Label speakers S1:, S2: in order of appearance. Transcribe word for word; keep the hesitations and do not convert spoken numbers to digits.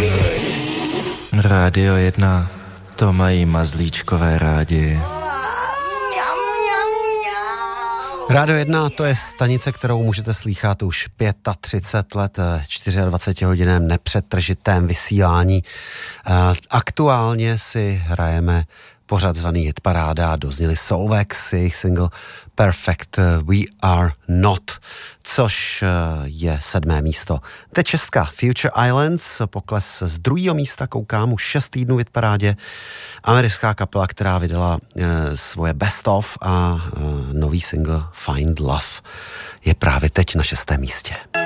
S1: Rádio jedna, to mají mazlíčkové rádi.
S2: Rádio jedna, to je stanice, kterou můžete slýchat už třicet pět let, dvacet hodiném nepřetržitém vysílání. Aktuálně si hrajeme pořad zvaný Hitparáda, dozněli Solvex, jejich single Perfect We Are Not, což je sedmé místo. Teď šestka Future Islands, pokles z druhého místa, koukám už šest týdnů v Hitparádě. Americká kapela, která vydala e, svoje best of a e, nový single Find Love je právě teď na šestém místě.